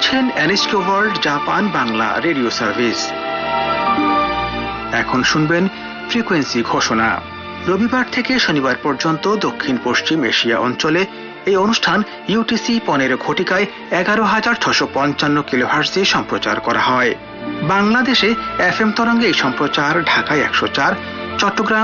শুনছেন NHK world Japan Bangla radio service. এখন শুনবেন ফ্রিকোয়েন্সি ঘোষণা। রবিবার থেকে শনিবার পর্যন্ত দক্ষিণ পশ্চিম এশিয়া অঞ্চলে এই অনুষ্ঠান UTC 15 ঘটিকায় 11,655 কিলোহার্টজে সম্প্রচার করা হয়। বাংলাদেশে FM তরঙ্গে এই সম্প্রচার ঢাকায় 104, চট্টগ্রাম